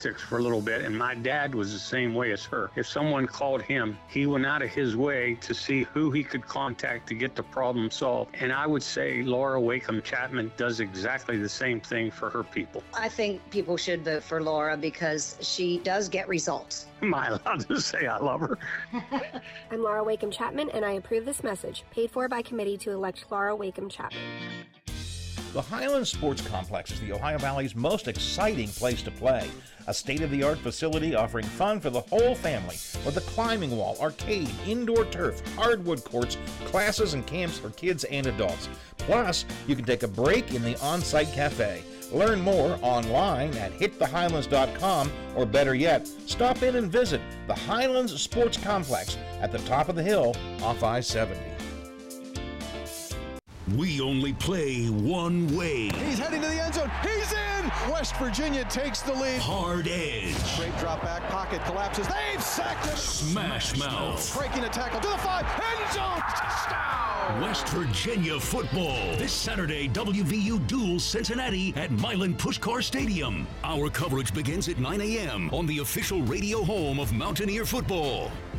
for a little bit, and my dad was the same way as her. If someone called him, he went out of his way to see who he could contact to get the problem solved. And I would say Laura Wakeham Chapman does exactly the same thing for her people. I think people should vote for Laura because she does get results. Am I allowed to say I love her? I'm Laura Wakeham Chapman, and I approve this message, paid for by committee to elect Laura Wakeham Chapman. The Highlands Sports Complex is the Ohio Valley's most exciting place to play. A state-of-the-art facility offering fun for the whole family with a climbing wall, arcade, indoor turf, hardwood courts, classes and camps for kids and adults. Plus, you can take a break in the on-site cafe. Learn more online at hitthehighlands.com, or better yet, stop in and visit the Highlands Sports Complex at the top of the hill off I-70. We only play one way. He's heading to the end zone. He's in! West Virginia takes the lead. Hard edge. Straight drop back, pocket collapses. They've sacked him. Smash mouth. Breaking a tackle to the 5. End zone. Touchdown. West Virginia football. This Saturday, WVU duels Cincinnati at Milan Puskar Stadium. Our coverage begins at 9 a.m. on the official radio home of Mountaineer football.